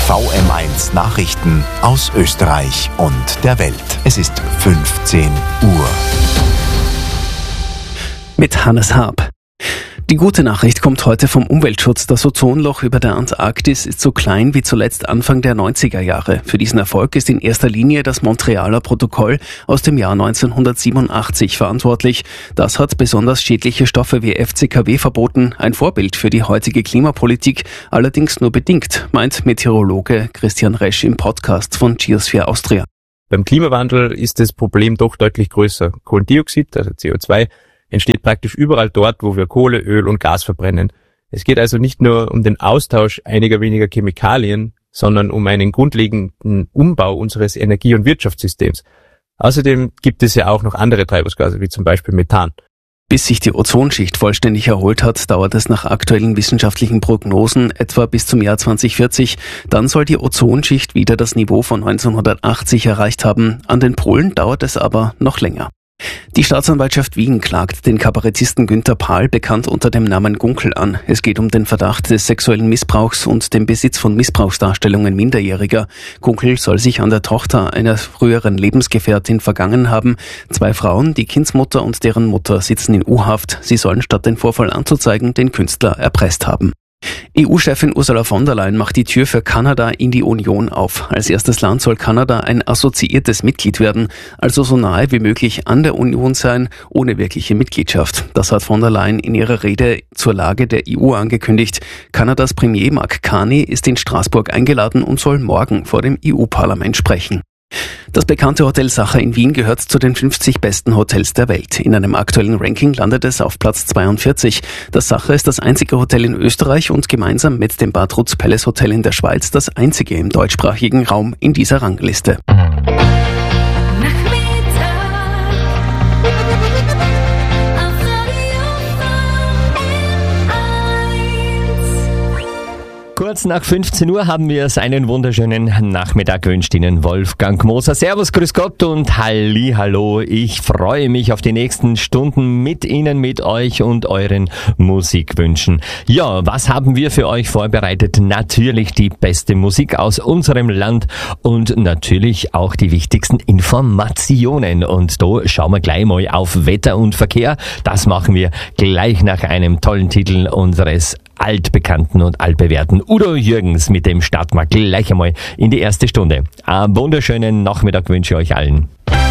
VM1 Nachrichten aus Österreich und der Welt. Es ist 15 Uhr. Mit Hannes Haab. Die gute Nachricht kommt heute vom Umweltschutz. Das Ozonloch über der Antarktis ist so klein wie zuletzt Anfang der 90er Jahre. Für diesen Erfolg ist in erster Linie das Montrealer Protokoll aus dem Jahr 1987 verantwortlich. Das hat besonders schädliche Stoffe wie FCKW verboten. Ein Vorbild für die heutige Klimapolitik, allerdings nur bedingt, meint Meteorologe Christian Resch im Podcast von Geosphere Austria. Beim Klimawandel ist das Problem doch deutlich größer. Kohlendioxid, also CO2, entsteht praktisch überall dort, wo wir Kohle, Öl und Gas verbrennen. Es geht also nicht nur um den Austausch einiger weniger Chemikalien, sondern um einen grundlegenden Umbau unseres Energie- und Wirtschaftssystems. Außerdem gibt es ja auch noch andere Treibhausgase, wie zum Beispiel Methan. Bis sich die Ozonschicht vollständig erholt hat, dauert es nach aktuellen wissenschaftlichen Prognosen etwa bis zum Jahr 2040. Dann soll die Ozonschicht wieder das Niveau von 1980 erreicht haben. An den Polen dauert es aber noch länger. Die Staatsanwaltschaft Wien klagt den Kabarettisten Günther Pahl, bekannt unter dem Namen Gunkel, an. Es geht um den Verdacht des sexuellen Missbrauchs und dem Besitz von Missbrauchsdarstellungen Minderjähriger. Gunkel soll sich an der Tochter einer früheren Lebensgefährtin vergangen haben. 2 Frauen, die Kindsmutter und deren Mutter, sitzen in U-Haft. Sie sollen statt den Vorfall anzuzeigen, den Künstler erpresst haben. EU-Chefin Ursula von der Leyen macht die Tür für Kanada in die Union auf. Als erstes Land soll Kanada ein assoziiertes Mitglied werden, also so nahe wie möglich an der Union sein, ohne wirkliche Mitgliedschaft. Das hat von der Leyen in ihrer Rede zur Lage der EU angekündigt. Kanadas Premier Mark Carney ist in Straßburg eingeladen und soll morgen vor dem EU-Parlament sprechen. Das bekannte Hotel Sacher in Wien gehört zu den 50 besten Hotels der Welt. In einem aktuellen Ranking landet es auf Platz 42. Das Sacher ist das einzige Hotel in Österreich und gemeinsam mit dem Badruz Palace Hotel in der Schweiz das einzige im deutschsprachigen Raum in dieser Rangliste. Kurz nach 15 Uhr haben wir es. Einen wunderschönen Nachmittag wünscht Ihnen Wolfgang Moser. Servus, grüß Gott und Hallihallo. Ich freue mich auf die nächsten Stunden mit Ihnen, mit euch und euren Musikwünschen. Ja, was haben wir für euch vorbereitet? Natürlich die beste Musik aus unserem Land und natürlich auch die wichtigsten Informationen. Und da schauen wir gleich mal auf Wetter und Verkehr. Das machen wir gleich nach einem tollen Titel unseres altbekannten und altbewährten Udo Jürgens. Mit dem starten wir gleich einmal in die erste Stunde. Einen wunderschönen Nachmittag wünsche ich euch allen.